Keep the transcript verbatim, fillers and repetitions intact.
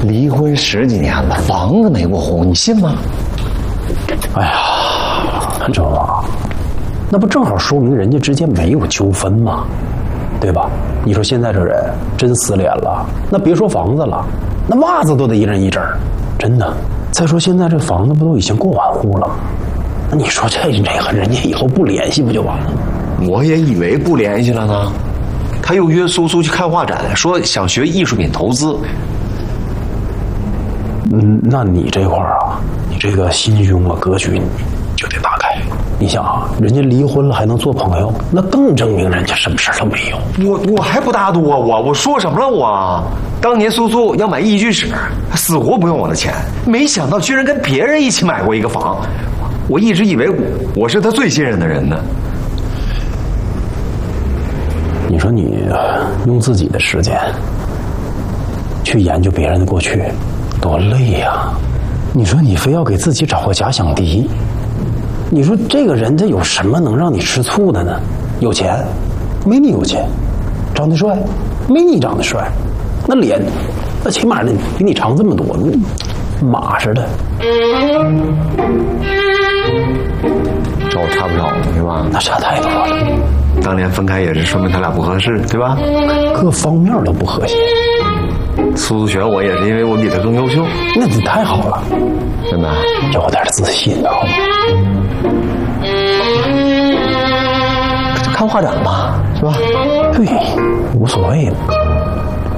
离婚十几年了，房子没过户，你信吗？ 哎呀，周啊，那不正好说明人家之间没有纠纷吗？对吧？你说现在这人真撕脸了，那别说房子了，那袜子都得一人一整，真的。再说现在这房子不都已经过完户了？那你说这这个人家以后不联系不就完了？ 我也以为不联系了呢。他又约苏苏去看画展，说想学艺术品投资。 嗯，那你这块儿啊，你这个心胸啊、格局你就得打开。你想啊，人家离婚了还能做朋友，那更证明人家什么事都没有。 我我还不大度啊！我我说什么了我？当年苏苏要买一居室，死活不用我的钱，没想到居然跟别人一起买过一个房。我一直以为我我是他最信任的人呢。 你说你用自己的时间去研究别人的过去，多累呀！你说你非要给自己找个假想敌，你说这个人他有什么能让你吃醋的呢？有钱，没你有钱；长得帅，没你长得帅。那脸，那起码比你长这么多，马似的。 找我差不少是吧？ 那差太多了。 当年分开也是说明他俩不合适，对吧？ 各方面都不和谐。 苏苏选我也是因为我比他更优秀。 那你太好了， 真的， 有点自信啊。 看画展吧，是吧？ 对，无所谓了。